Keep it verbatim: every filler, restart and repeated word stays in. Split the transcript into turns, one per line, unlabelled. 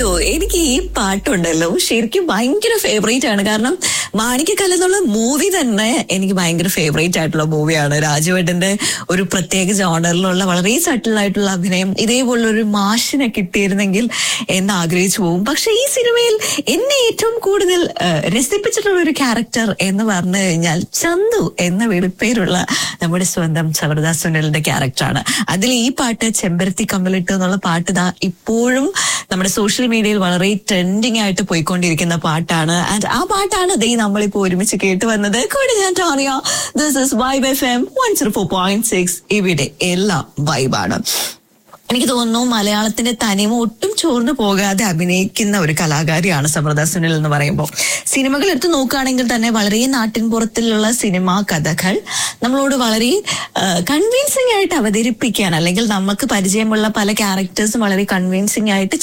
അയ്യോ എനിക്ക് ഈ പാട്ടുണ്ടല്ലോ ശരിക്കും ഭയങ്കര ഫേവറേറ്റ് ആണ്. കാരണം മാണിക്യക്കല്ല് എന്നുള്ള മൂവി തന്നെ എനിക്ക് ഭയങ്കര ഫേവറേറ്റ് ആയിട്ടുള്ള മൂവിയാണ്. രാജുവേട്ടന്റെ ഒരു പ്രത്യേക ജോണറിലുള്ള വളരെ സട്ടിൽ ആയിട്ടുള്ള അഭിനയം, ഇതേപോലുള്ള ഒരു മാഷിനെ കിട്ടിയിരുന്നെങ്കിൽ എന്ന് ആഗ്രഹിച്ചു പോകും. പക്ഷെ ഈ സിനിമയിൽ എന്നെ ഏറ്റവും കൂടുതൽ രസിപ്പിച്ചിട്ടുള്ള ഒരു ക്യാരക്ടർ എന്ന് പറഞ്ഞു കഴിഞ്ഞാൽ ചന്തു എന്ന വെളിപ്പേരുള്ള നമ്മുടെ സ്വന്തം സവർദാസ് സുനിലിന്റെ ക്യാരക്ടറാണ്. അതിൽ ഈ പാട്ട് ചെമ്പരത്തി കമ്മലിട്ട് എന്നുള്ള പാട്ട് ഇതാ ഇപ്പോഴും നമ്മുടെ സോഷ്യൽ മീഡിയയിൽ വളരെ ട്രെൻഡിങ് ആയിട്ട് പോയിക്കൊണ്ടിരിക്കുന്ന പാട്ടാണ്. ആൻഡ് ആ പാട്ടാണ് ദേ നമ്മളിപ്പോ ഒരുമിച്ച് കേട്ട് വന്നത്. കൂടെ ഞാൻ Tonia. This is vibe F M one zero four point six. ഇവിടെ എല്ലാം വൈബാണ്. എനിക്ക് തോന്നുന്നു മലയാളത്തിന്റെ തനിമ ഒട്ടും ചോർന്നു പോകാതെ അഭിനയിക്കുന്ന ഒരു കലാകാരിയാണ് സവർദാസ് സുനിൽ എന്ന് പറയുമ്പോൾ. സിനിമകൾ എടുത്ത് നോക്കുകയാണെങ്കിൽ തന്നെ വളരെ നാട്ടിൻപുറത്തിലുള്ള സിനിമാ കഥകൾ നമ്മളോട് വളരെ കൺവിൻസിംഗ് ആയിട്ട് അവതരിപ്പിക്കാൻ, അല്ലെങ്കിൽ നമുക്ക് പരിചയമുള്ള പല ക്യാരക്ടേഴ്സും വളരെ കൺവിൻസിംഗ് ആയിട്ട്